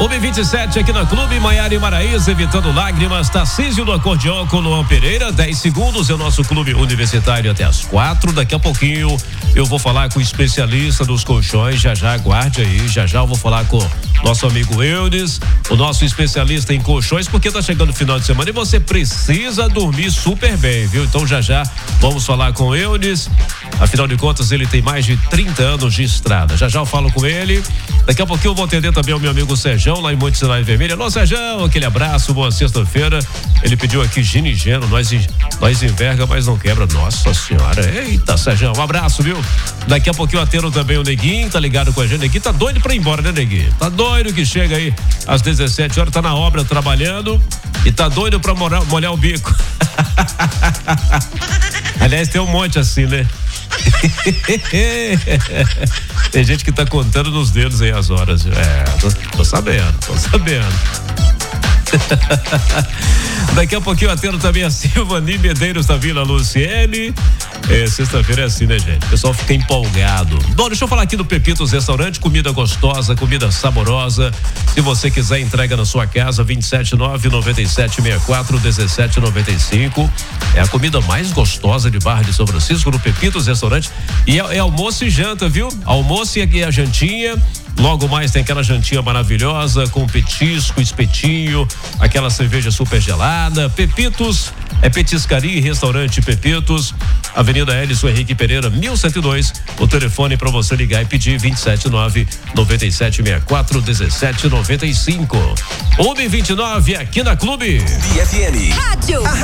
1h27 aqui na Clube, Maiara e Maraíza, evitando lágrimas, Tarcísio do acordeão com Luan Pereira, 10 segundos, é o nosso clube universitário até as 4. Daqui a pouquinho eu vou falar com o especialista dos colchões, já aguarde aí, já eu vou falar com nosso amigo Eudes, o nosso especialista em colchões, porque tá chegando o final de semana e você precisa dormir super bem, viu? Então já vamos falar com o Eudes, afinal de contas ele tem mais de 30 anos de estrada, já eu falo com ele. Daqui a pouquinho eu vou atender também o meu amigo Sérgio, lá em Monte Sinai Vermelha. Alô, Sérgio, aquele abraço, boa sexta-feira. Ele pediu aqui gin e gelo, nós enverga, mas não quebra. Nossa senhora, eita, Sérgio, um abraço, viu? Daqui a pouquinho eu atendo também o Neguinho, tá ligado com a gente. Neguinho tá doido pra ir embora, né, Neguinho? Tá doido que chega aí às 17 horas, tá na obra trabalhando e tá doido pra molhar o bico. Aliás, tem um monte assim, né? Tem gente que tá contando nos dedos aí as horas. Tô sabendo. Daqui a pouquinho eu atendo também a Silvani Medeiros da Vila Luciene. Sexta-feira é assim, né, gente? O pessoal fica empolgado. Bom, deixa eu falar aqui do Pepitos Restaurante, comida gostosa, comida saborosa. Se você quiser entrega na sua casa, 279-9764-1795. É a comida mais gostosa de Barra de São Francisco no Pepitos Restaurante. E é almoço e janta, viu? Almoço e a jantinha. Logo mais tem aquela jantinha maravilhosa com petisco, espetinho, aquela cerveja super gelada. Pepitos é petiscaria e restaurante Pepitos, Avenida Elison Henrique Pereira, 1102. O telefone para você ligar e pedir 279-9764-1795. 1h29 aqui na Clube. FM. Rádio.